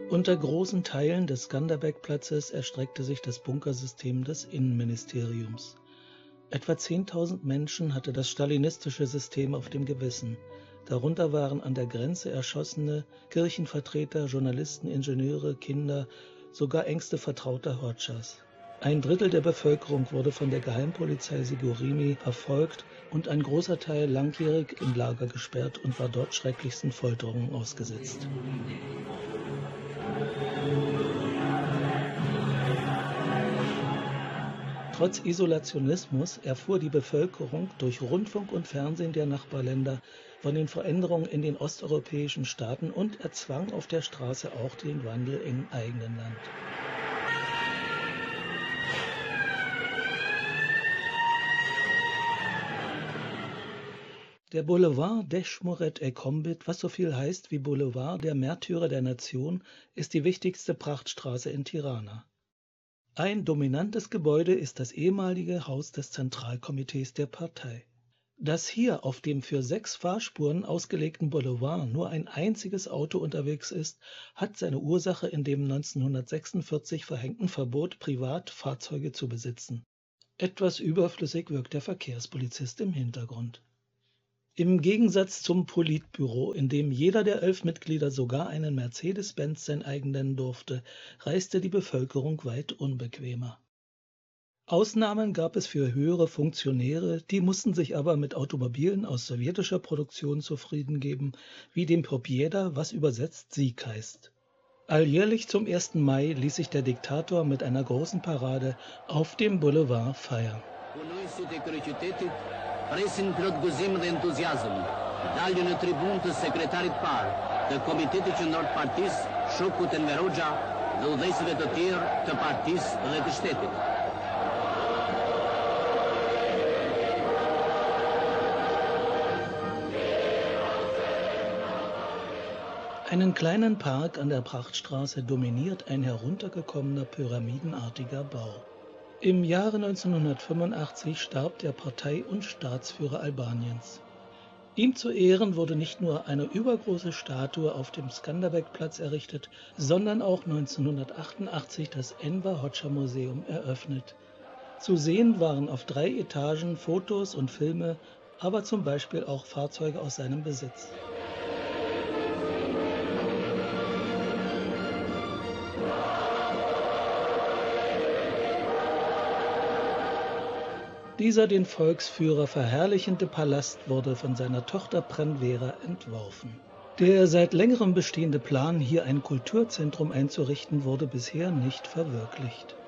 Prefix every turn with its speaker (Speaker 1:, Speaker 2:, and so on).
Speaker 1: Unter großen Teilen des Skanderbeg-Platzes erstreckte sich das Bunkersystem des Innenministeriums. Etwa 10.000 Menschen hatte das stalinistische System auf dem Gewissen. Darunter waren an der Grenze erschossene Kirchenvertreter, Journalisten, Ingenieure, Kinder, sogar engste Vertraute Hodschas. Ein Drittel der Bevölkerung wurde von der Geheimpolizei Sigurimi verfolgt und ein großer Teil langjährig in Lager gesperrt und war dort schrecklichsten Folterungen ausgesetzt. Trotz Isolationismus erfuhr die Bevölkerung durch Rundfunk und Fernsehen der Nachbarländer von den Veränderungen in den osteuropäischen Staaten und erzwang auf der Straße auch den Wandel im eigenen Land. Der Boulevard Deshmoret-e-Kombit, was so viel heißt wie Boulevard der Märtyrer der Nation, ist die wichtigste Prachtstraße in Tirana. Ein dominantes Gebäude ist das ehemalige Haus des Zentralkomitees der Partei. Dass hier auf dem für 6 Fahrspuren ausgelegten Boulevard nur ein einziges Auto unterwegs ist, hat seine Ursache in dem 1946 verhängten Verbot, Privatfahrzeuge zu besitzen. Etwas überflüssig wirkt der Verkehrspolizist im Hintergrund. Im Gegensatz zum Politbüro, in dem jeder der 11 Mitglieder sogar einen Mercedes-Benz sein eigen nennen durfte, reiste die Bevölkerung weit unbequemer. Ausnahmen gab es für höhere Funktionäre, die mussten sich aber mit Automobilen aus sowjetischer Produktion zufrieden geben, wie dem Pobjeda, was übersetzt Sieg heißt. Alljährlich zum 1. Mai ließ sich der Diktator mit einer großen Parade auf dem Boulevard feiern.
Speaker 2: Presin plotguzim de entuziasm, daljene tribun të sekretarit parë, të komitetit qendror të partisë, Shokut Enver Hoxha dhe udhëheqësve të tjerë të partisë dhe të shtetit.
Speaker 1: Einen kleinen Park an der Prachtstraße dominiert ein heruntergekommener pyramidenartiger Bau. Im Jahre 1985 starb der Partei- und Staatsführer Albaniens. Ihm zu Ehren wurde nicht nur eine übergroße Statue auf dem Skanderbeg-Platz errichtet, sondern auch 1988 das Enver Hoxha-Museum eröffnet. Zu sehen waren auf 3 Etagen Fotos und Filme, aber zum Beispiel auch Fahrzeuge aus seinem Besitz. Dieser den Volksführer verherrlichende Palast wurde von seiner Tochter Pranvera entworfen. Der seit längerem bestehende Plan, hier ein Kulturzentrum einzurichten, wurde bisher nicht verwirklicht.